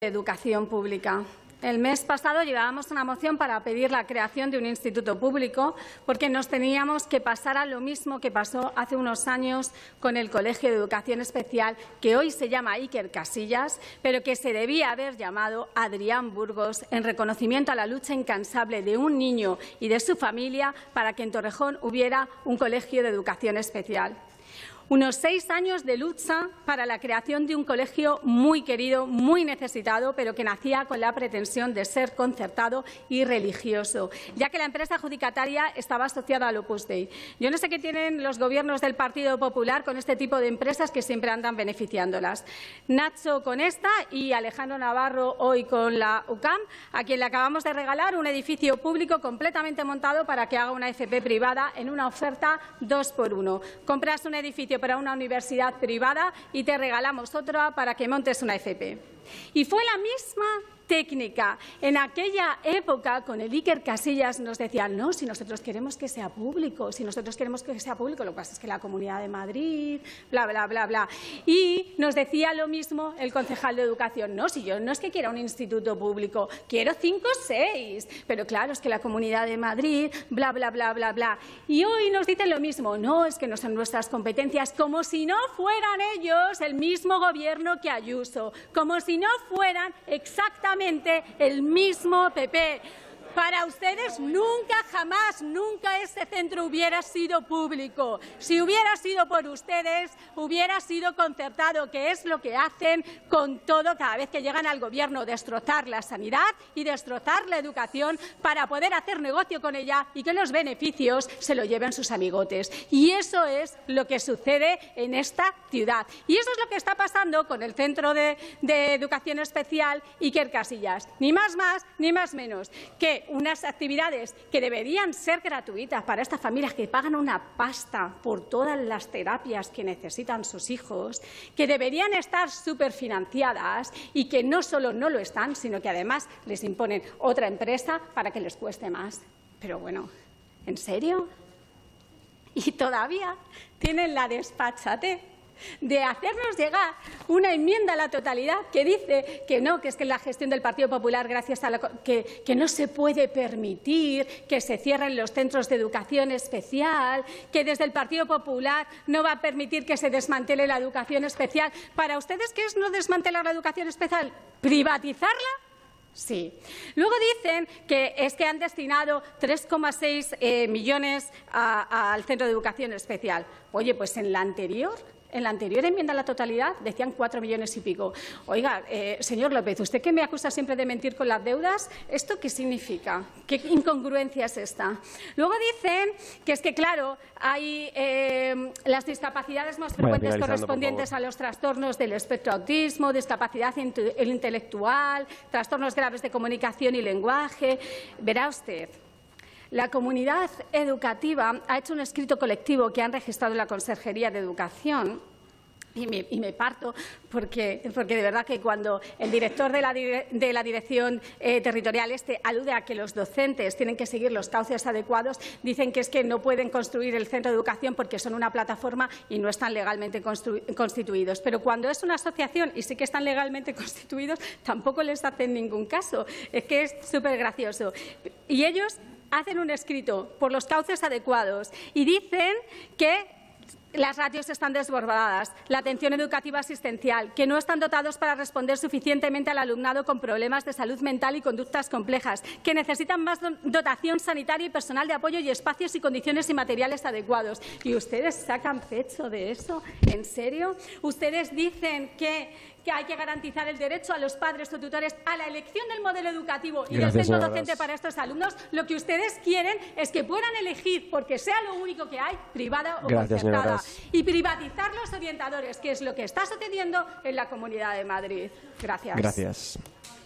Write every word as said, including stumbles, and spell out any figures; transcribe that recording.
Educación pública. El mes pasado llevábamos una moción para pedir la creación de un instituto público porque nos teníamos que pasar a lo mismo que pasó hace unos años con el Colegio de Educación Especial, que hoy se llama Iker Casillas, pero que se debía haber llamado Adrián Burgos en reconocimiento a la lucha incansable de un niño y de su familia para que en Torrejón hubiera un colegio de educación especial. Unos seis años de lucha para la creación de un colegio muy querido, muy necesitado, pero que nacía con la pretensión de ser concertado y religioso, ya que la empresa adjudicataria estaba asociada al Opus Dei. Yo no sé qué tienen los gobiernos del Partido Popular con este tipo de empresas que siempre andan beneficiándolas. Nacho con esta y Alejandro Navarro hoy con la U C A M, a quien le acabamos de regalar un edificio público completamente montado para que haga una F P privada en una oferta dos por uno. Compras un edificio para una universidad privada y te regalamos otra para que montes una F P. Y fue la misma técnica. En aquella época, con el Iker Casillas, nos decían, no, si nosotros queremos que sea público, si nosotros queremos que sea público, lo que pasa es que la Comunidad de Madrid, bla, bla, bla, bla. Y nos decía lo mismo el concejal de Educación, no, si yo no es que quiera un instituto público, quiero cinco o seis, pero claro, es que la Comunidad de Madrid, bla, bla, bla, bla, bla. Y hoy nos dicen lo mismo, no, es que no son nuestras competencias, como si no fueran ellos el mismo gobierno que Ayuso, como si no fueran exactamente el mismo P P. Para ustedes nunca, jamás, nunca este centro hubiera sido público. Si hubiera sido por ustedes, hubiera sido concertado, que es lo que hacen con todo cada vez que llegan al Gobierno, destrozar la sanidad y destrozar la educación para poder hacer negocio con ella y que los beneficios se lo lleven sus amigotes. Y eso es lo que sucede en esta ciudad. Y eso es lo que está pasando con el Centro de, de Educación Especial Iker Casillas. Ni más más, ni más menos que unas actividades que deberían ser gratuitas para estas familias que pagan una pasta por todas las terapias que necesitan sus hijos, que deberían estar superfinanciadas y que no solo no lo están, sino que además les imponen otra empresa para que les cueste más. Pero bueno, ¿en serio? Y todavía tienen la desfachatez de hacernos llegar una enmienda a la totalidad que dice que no, que es que la gestión del Partido Popular, gracias a la que, que no se puede permitir que se cierren los centros de educación especial, que desde el Partido Popular no va a permitir que se desmantele la educación especial. ¿Para ustedes qué es no desmantelar la educación especial? ¿Privatizarla? Sí. Luego dicen que es que han destinado tres coma seis eh, millones a, a, al Centro de Educación Especial. Oye, pues en la anterior... En la anterior enmienda a la totalidad decían cuatro millones y pico. Oiga, eh, señor López, usted que me acusa siempre de mentir con las deudas, ¿esto qué significa? ¿Qué incongruencia es esta? Luego dicen que es que, claro, hay eh, las discapacidades más frecuentes correspondientes a los trastornos del espectro autismo, discapacidad intelectual, trastornos graves de comunicación y lenguaje. Verá usted. La comunidad educativa ha hecho un escrito colectivo que han registrado en la Consejería de Educación y me, y me parto porque, porque de verdad que cuando el director de la, de la Dirección eh, Territorial este alude a que los docentes tienen que seguir los cauces adecuados, dicen que es que no pueden construir el centro de educación porque son una plataforma y no están legalmente constituidos. Pero cuando es una asociación y sí que están legalmente constituidos, tampoco les hacen ningún caso. Es que es súper gracioso. Y ellos hacen un escrito por los cauces adecuados y dicen que las ratios están desbordadas, la atención educativa asistencial, que no están dotados para responder suficientemente al alumnado con problemas de salud mental y conductas complejas, que necesitan más dotación sanitaria y personal de apoyo y espacios y condiciones y materiales adecuados. ¿Y ustedes sacan pecho de eso? ¿En serio? ¿Ustedes dicen que, que hay que garantizar el derecho a los padres o tutores a la elección del modelo educativo y Gracias, del centro docente para estos alumnos? Lo que ustedes quieren es que puedan elegir, porque sea lo único que hay, privada o Gracias, concertada, y privatizar los orientadores, que es lo que está sucediendo en la Comunidad de Madrid. Gracias. Gracias.